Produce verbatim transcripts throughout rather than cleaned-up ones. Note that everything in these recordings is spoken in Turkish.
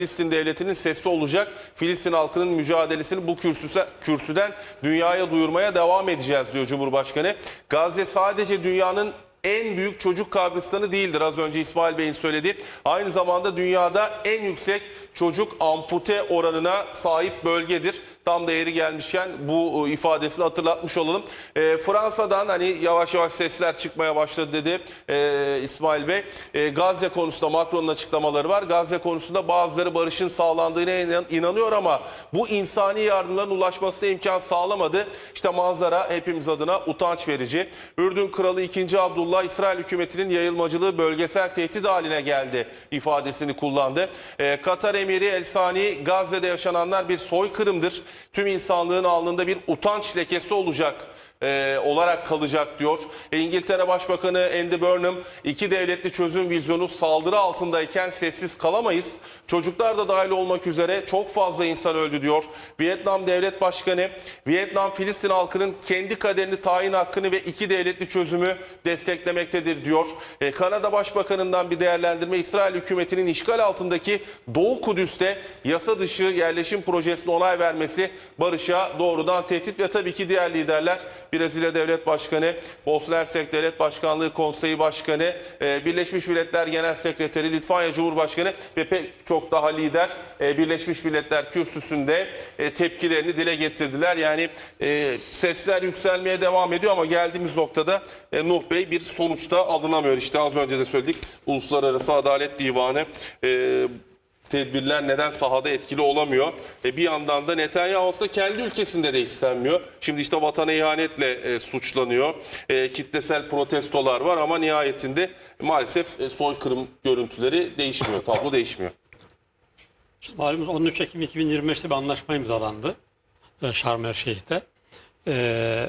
Filistin devletinin sesi olacak. Filistin halkının mücadelesini bu kürsüse, kürsüden dünyaya duyurmaya devam edeceğiz diyor Cumhurbaşkanı. Gazze sadece dünyanın en büyük çocuk kabristanı değildir. Az önce İsmail Bey'in söylediği. Aynı zamanda dünyada en yüksek çocuk ampute oranına sahip bölgedir. Tam da yeri gelmişken bu ifadesini hatırlatmış olalım. E, Fransa'dan hani yavaş yavaş sesler çıkmaya başladı dedi e, İsmail Bey. E, Gazze konusunda Macron'un açıklamaları var. Gazze konusunda bazıları barışın sağlandığına inan inanıyor ama bu insani yardımların ulaşmasına imkan sağlamadı. İşte manzara hepimiz adına utanç verici. Ürdün Kralı ikinci. Abdullah, İsrail hükümetinin yayılmacılığı bölgesel tehdit haline geldi ifadesini kullandı. E, Katar Emiri El Sani, Gazze'de yaşananlar bir soykırımdır. Tüm insanlığın alnında bir utanç lekesi olacak e, olarak kalacak diyor. E, İngiltere Başbakanı Andy Burnham, iki devletli çözüm vizyonu saldırı altındayken sessiz kalamayız. Çocuklar da dahil olmak üzere çok fazla insan öldü diyor. Vietnam Devlet Başkanı, Vietnam Filistin halkının kendi kaderini tayin hakkını ve iki devletli çözümü desteklemektedir diyor. E, Kanada Başbakanı'ndan bir değerlendirme, İsrail hükümetinin işgal altındaki Doğu Kudüs'te yasa dışı yerleşim projesine onay vermesi barışa doğrudan tehdit ve tabii ki diğer liderler Brezilya Devlet Başkanı, Bosna Hersek Devlet Başkanlığı Konseyi Başkanı, Birleşmiş Milletler Genel Sekreteri, Litvanya Cumhurbaşkanı ve pek çok daha lider Birleşmiş Milletler kürsüsünde tepkilerini dile getirdiler. Yani sesler yükselmeye devam ediyor ama geldiğimiz noktada Nuh Bey bir sonuçta alınamıyor. İşte az önce de söyledik, Uluslararası Adalet Divanı tedbirler neden sahada etkili olamıyor? E bir yandan da Netanyahu aslında kendi ülkesinde de istenmiyor. Şimdi işte vatana ihanetle e, suçlanıyor. E, kitlesel protestolar var ama nihayetinde maalesef e, soykırım görüntüleri değişmiyor. Tablo değişmiyor. Şimdi malumuz on üç Ekim iki bin yirmi beş'te bir anlaşma imzalandı. E, Şarm El Şeyh'te. E,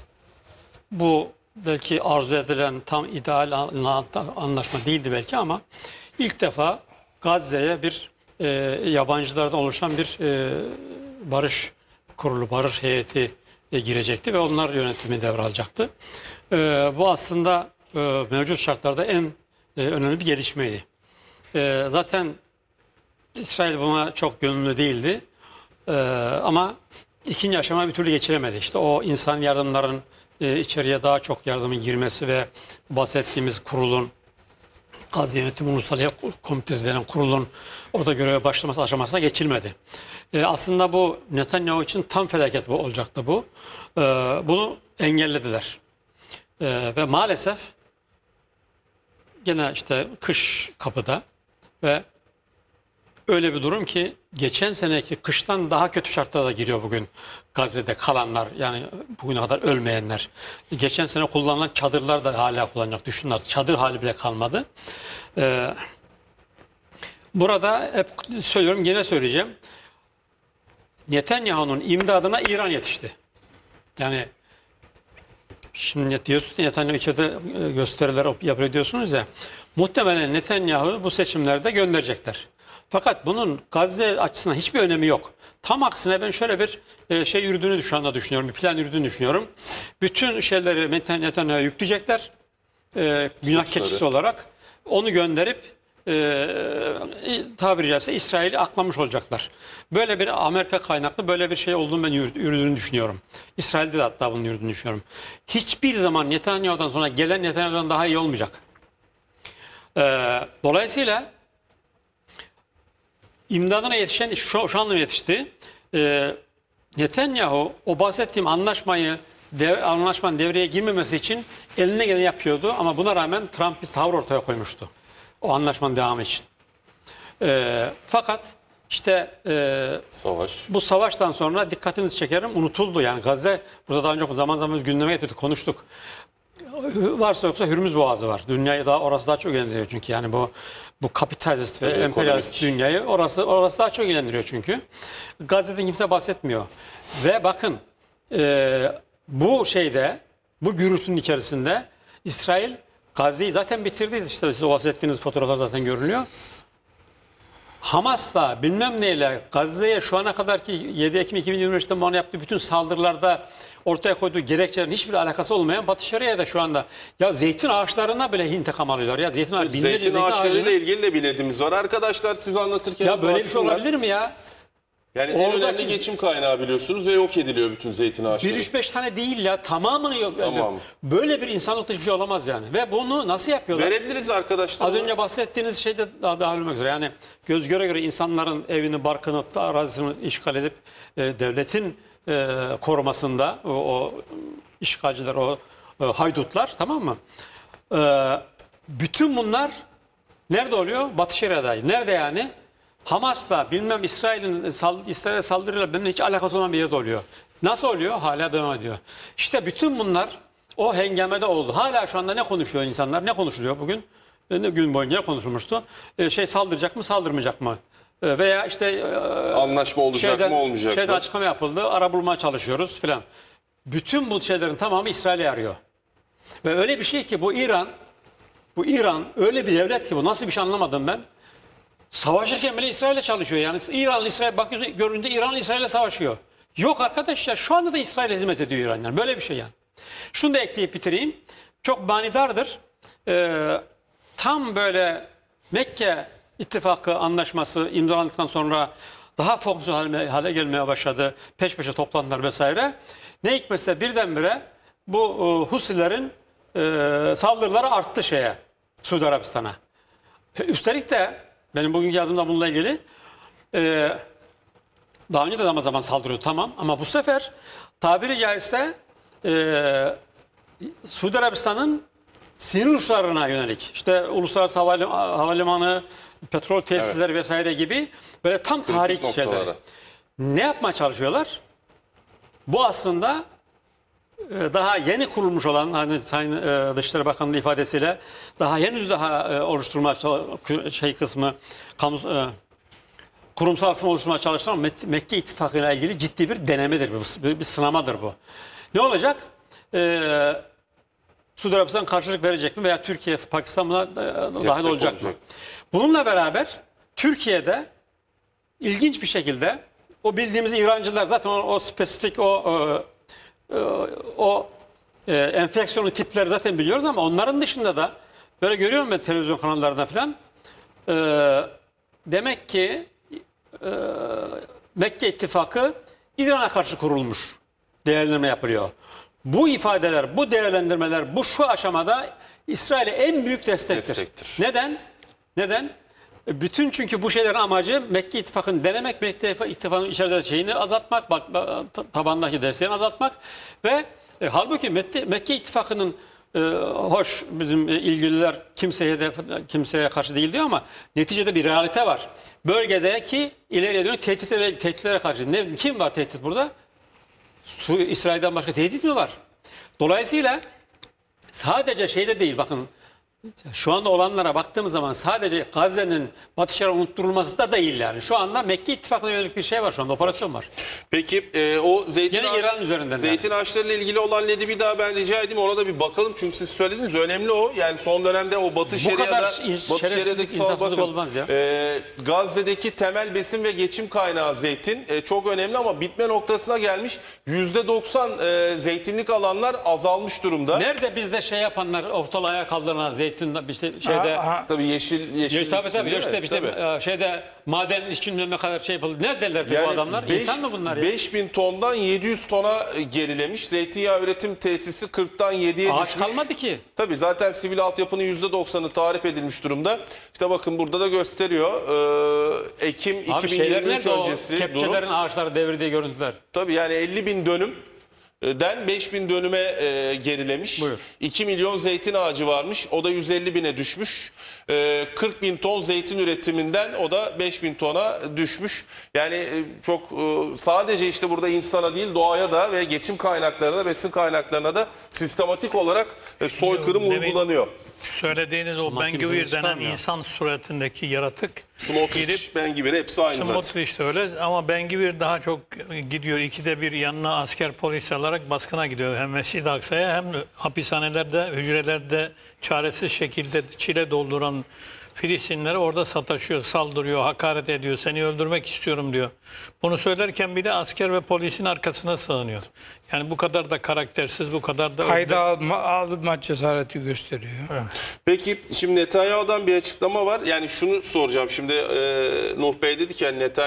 bu belki arzu edilen tam ideal anlaşma değildi belki ama ilk defa Gazze'ye bir e, yabancılardan oluşan bir e, barış kurulu, barış heyeti e, girecekti ve onlar yönetimi devralacaktı. E, bu aslında e, mevcut şartlarda en e, önemli bir gelişmeydi. E, zaten İsrail buna çok gönüllü değildi e, ama ikinci aşama bir türlü geçiremedi. İşte o insan yardımların e, içeriye daha çok yardımın girmesi ve bahsettiğimiz kurulun, Gazze Yönetimi Ulusal Komitesi denen kurulun orada göreve başlaması aşamasına geçilmedi. E, aslında bu Netanyahu için tam felaket bu olacaktı bu. E, bunu engellediler. E, ve maalesef gene işte kış kapıda ve öyle bir durum ki geçen seneki kıştan daha kötü şartlara giriyor bugün Gazze'de kalanlar, yani bugüne kadar ölmeyenler. Geçen sene kullanılan çadırlar da hala kullanacak. Düşünün artık çadır hali bile kalmadı. Ee, burada hep söylüyorum, yine söyleyeceğim. Netanyahu'nun imdadına İran yetişti. Yani şimdi diyorsunuz Netanyahu içeride gösteriler yapıyor diyorsunuz ya. Muhtemelen Netanyahu bu seçimlerde gönderecekler. Fakat bunun Gazze açısından hiçbir önemi yok. Tam aksine ben şöyle bir şey yürüdüğünü şu anda düşünüyorum, bir plan yürüdüğünü düşünüyorum. Bütün şeyleri Netanyahu'ya yükleyecekler, e, günah keçisi olarak. Onu gönderip e, tabiri caizse İsrail'i aklamış olacaklar. Böyle bir Amerika kaynaklı böyle bir şey olduğunu ben yürüdüğünü düşünüyorum. İsrail'de de hatta bunun yürüdüğünü düşünüyorum. Hiçbir zaman Netanyahu'dan sonra gelen Netanyahu'dan daha iyi olmayacak. E, dolayısıyla İmdadına yetişen şu, şu anda yetişti. Ee, Netanyahu o bahsettiğim anlaşmayı dev, anlaşmanın devreye girmemesi için eline geleni yapıyordu ama buna rağmen Trump bir tavır ortaya koymuştu o anlaşmanın devamı için. Ee, fakat işte e, Savaş. bu savaştan sonra dikkatinizi çekerim, unutuldu. Yani Gazze, burada daha önce zaman zaman gündeme getirdik, konuştuk. Varsa yoksa Hürmüz Boğazı var. Dünyayı daha orası daha çok ilgilendiriyor çünkü yani bu bu kapitalist ve Tabii, emperyalist ekonomik. dünyayı orası orası daha çok ilgilendiriyor çünkü. Gazze'den kimse bahsetmiyor. Ve bakın e, bu şeyde, bu gürültünün içerisinde İsrail Gazze'yi zaten bitirdi. İşte siz o bahsettiğiniz fotoğraflar zaten görünüyor. Hamas'la bilmem neyle Gazze'ye şu ana kadar ki yedi Ekim iki bin yirmi üçte bana yaptığı bütün saldırılarda ortaya koyduğu gerekçelerin hiçbir alakası olmayan Batı Şeria'da şu anda. Ya zeytin ağaçlarına bile intikam alıyorlar. Ya zeytin, ağaç, binlerce Zeytin zeytin ağaçlarıyla ağacını- ilgili de biletimiz var. Arkadaşlar siz anlatırken Ya böyle bir şey baksınlar. olabilir mi ya? Yani en Oradaki- önemli geçim kaynağı biliyorsunuz ve yok ediliyor bütün zeytin ağaçları. Bir üç beş tane değil ya, tamamını yok. Tamam. Böyle bir insanlıkta hiçbir şey olamaz yani. Ve bunu nasıl yapıyorlar? Verebiliriz arkadaşlar. Az önce bahsettiğiniz şeyde daha dahil olmak üzere. Yani göz göre göre insanların evini, barkını, arazisini işgal edip e, devletin e, korumasında o, o işgalciler, o e, haydutlar, tamam mı? E, bütün bunlar nerede oluyor? Batı Şeria'da. Nerede yani? Hamas'la bilmem İsrail'in sal, İsrail'e saldırıyla benimle hiç alakası olan bir yerde oluyor. Nasıl oluyor? Hala devam ediyor. İşte bütün bunlar o hengamede oldu. Hala şu anda ne konuşuyor insanlar? Ne konuşuluyor bugün? E, Ne gün boyunca konuşulmuştu? E, şey saldıracak mı, saldırmayacak mı? E, veya işte e, Anlaşma olacak şeyden, mı olmayacak şeyde mı? açıklama yapıldı. Ara bulmaya çalışıyoruz filan. Bütün bu şeylerin tamamı İsrail'e yarıyor. Ve öyle bir şey ki bu İran, bu İran öyle bir devlet ki bu, nasıl bir şey anlamadım ben. Savaşırken bile İsrail'le çalışıyor. Yani İran, İsrail bakıyorsun, görünce İran İsrail'le savaşıyor. Yok arkadaşlar, şu anda da İsrail hizmet ediyor İran. Yani böyle bir şey yani. Şunu da ekleyip bitireyim. Çok manidardır. Ee, tam böyle Mekke İttifakı anlaşması imzalandıktan sonra daha fonksiyonel hale gelmeye başladı. Peş peşe toplantılar vesaire. Ne hikmetse birdenbire bu e, Husilerin e, saldırıları arttı şeye, Suudi Arabistan'a. Üstelik de benim bugünkü yazımda bununla ilgili e, daha önce de zaman zaman saldırıyor, tamam, ama bu sefer tabiri caizse e, Suudi Arabistan'ın sinir uçlarına yönelik, işte uluslararası havali, havalimanı, petrol tesisleri vesaire gibi böyle tam tarih Kritik şeyleri. noktalara. Ne yapmaya çalışıyorlar? Bu aslında e, daha yeni kurulmuş olan, hani Sayın e, Dışişleri Bakanlığı ifadesiyle daha henüz daha e, oluşturmaya çal- şey kısmı kamu e, kurumsal kısmı oluşturmaya çalışan Mek- Mekke İttifakı'yla ilgili ciddi bir denemedir bu. Bir, bir sınamadır bu. Ne olacak? Ee, Suudi Arabistan karşılık verecek mi veya Türkiye, Pakistan buna e, dahil olacak mı? olacak. Bununla beraber Türkiye'de ilginç bir şekilde o bildiğimiz İrancılar zaten o, o spesifik o e, e, o e, enfeksiyonun tipleri zaten biliyoruz, ama onların dışında da böyle görüyorum ben televizyon kanallarında falan. E, demek ki e, Mekke İttifakı İran'a karşı kurulmuş değerlendirme yapılıyor. Bu ifadeler, bu değerlendirmeler bu şu aşamada İsrail'e en büyük destektir. Destektir. Neden? Neden? Bütün çünkü bu şeylerin amacı Mekke İttifakı'nı denemek, Mekke İttifakı'nın içeride şeyini azaltmak, bak, tabandaki desteğini azaltmak ve e, halbuki Mekke, Mekke İttifakı'nın e, hoş bizim e, ilgililer kimseye hedef, kimseye karşı değil diyor, ama neticede bir realite var. Bölgedeki ileriye dönük tehditlere, tehditlere karşı. Ne, kim var tehdit burada? Su, İsrail'den başka tehdit mi var? Dolayısıyla sadece şeyde değil, bakın şu anda olanlara baktığımız zaman sadece Gazze'nin Batı Şeria unutturulması da değil yani. Şu anda Mekke İttifakı'na yönelik bir şey var, şu anda operasyon var. Peki e, o zeytin, Yine ağaç- İran üzerinden zeytin ağaçlarıyla ilgili olan L E D'yi bir daha ben rica edeyim, ona da bir bakalım. Çünkü siz söylediniz, önemli o. Yani son dönemde o Batı Bu Şeria'da, kadar Batı şerefsizlik, Şeria'daki sal- insafsızlık bakın, olmaz ya. e, Gazze'deki temel besin ve geçim kaynağı zeytin. E, çok önemli ama bitme noktasına gelmiş. yüzde doksan e, zeytinlik alanlar azalmış durumda. Nerede bizde şey yapanlar, ortalığı ayağa kaldıran zeytin işte şeyde Ha, Tabii yeşil yeşil. Ya, tabii için tabii değil işte, mi? işte Tabii. e, şeyde maden için ne kadar şey yapıldı. Neredeler bu adamlar? beş- İnsan mı bunlar ya? beş bin tondan yedi yüz tona gerilemiş. Zeytinyağı üretim tesisi kırktan yediye Ağaç düşmüş. kalmadı ki. Tabii zaten sivil altyapının yüzde doksanı tahrip edilmiş durumda. İşte bakın burada da gösteriyor. Ee, Ekim Abi iki bin şeyler yirmi üç nerede o öncesi durum. kepçelerin ağaçları devirdiği görüntüler? Tabii yani elli bin dönüm den beş bin dönüme e, gerilemiş. Buyur. iki milyon zeytin ağacı varmış. O da yüz elli bine düşmüş. E, kırk bin ton zeytin üretiminden o da beş bin tona düşmüş. Yani e, çok e, sadece işte burada insana değil, doğaya da ve geçim kaynaklarına, besin kaynaklarına da sistematik olarak e, soykırım Demin- uygulanıyor. Söylediğiniz o Ama Ben kimse Gvir denen çıkarmıyor. insan suretindeki yaratık Smotrich, Ben Gvir hepsi aynı zaten. Smotrich de öyle ama Ben Gvir daha çok gidiyor. İkide bir yanına asker polis alarak baskına gidiyor. Hem Mescid-i Aksa'ya hem hapishanelerde, hücrelerde çaresiz şekilde çile dolduran Filistinlere orada sataşıyor, saldırıyor, hakaret ediyor, seni öldürmek istiyorum diyor. Bunu söylerken bir de asker ve polisin arkasına sığınıyor. Yani bu kadar da karaktersiz, bu kadar da... Kayda alma, alma cesareti gösteriyor. Peki şimdi Netanyahu'dan bir açıklama var. Yani şunu soracağım. Şimdi e, Nuh Bey dedi ki yani Netanyahu